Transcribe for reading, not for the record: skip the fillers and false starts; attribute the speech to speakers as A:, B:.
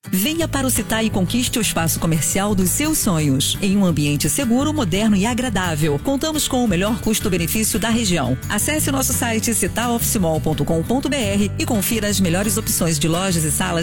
A: Venha para o Citai e conquiste o espaço comercial dos seus sonhos, em um ambiente seguro, moderno e agradável. Contamos com o melhor custo-benefício da região. Acesse o nosso site citaofficemall.com.br e confira as melhores opções de lojas e salas